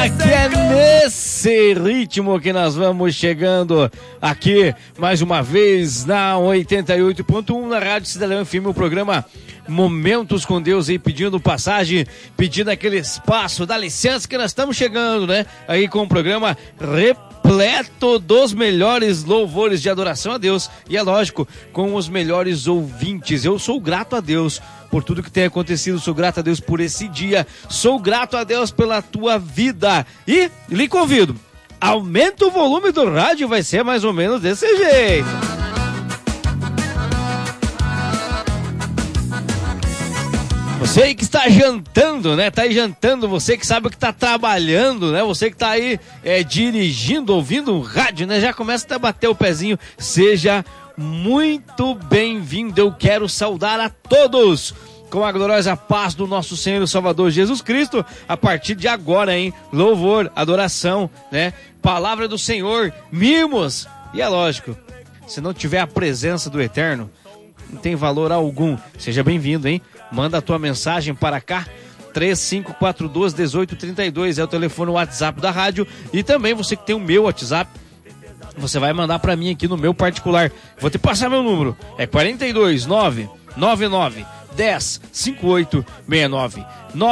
que é nesse ritmo que nós vamos chegando aqui mais uma vez na 88.1 na Rádio Cidadão FM, o programa Momentos com Deus, aí pedindo passagem, pedindo aquele espaço, dá licença que nós estamos chegando, né? Aí com o programa repleto dos melhores louvores de adoração a Deus e é lógico, com os melhores ouvintes. Eu sou grato a Deus por tudo que tem acontecido, sou grato a Deus por esse dia, sou grato a Deus pela tua vida e lhe convido, aumenta o volume do rádio, vai ser mais ou menos desse jeito. Você aí que está jantando, né? Tá aí jantando, você que sabe que tá trabalhando, né? Você que tá aí dirigindo, ouvindo um rádio, né? Já começa até a bater o pezinho. Seja muito bem-vindo. Eu quero saudar a todos com a gloriosa paz do nosso Senhor e Salvador Jesus Cristo. A partir de agora, hein? Louvor, adoração, né? Palavra do Senhor, mimos. E é lógico, se não tiver a presença do Eterno, não tem valor algum. Seja bem-vindo, hein? Manda a tua mensagem para cá, 3542-1832, é o telefone WhatsApp da rádio. E também você que tem o meu WhatsApp, você vai mandar para mim aqui no meu particular. Vou te passar meu número, é 42999105869,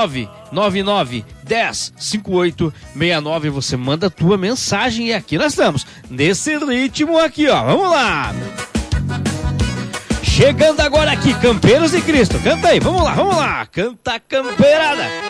999105869. Você manda a tua mensagem e aqui nós estamos, nesse ritmo aqui, ó. Vamos lá! Chegando agora aqui, Campeiros de Cristo. Canta aí, vamos lá, canta campeirada.